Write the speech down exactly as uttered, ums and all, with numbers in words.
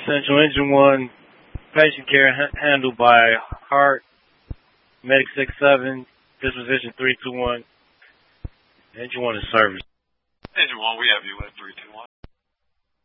Central. Engine one, patient care ha- handled by Hart, Medic six seven, disposition three two one. Engine one is service. Engine one, we have you at three two one.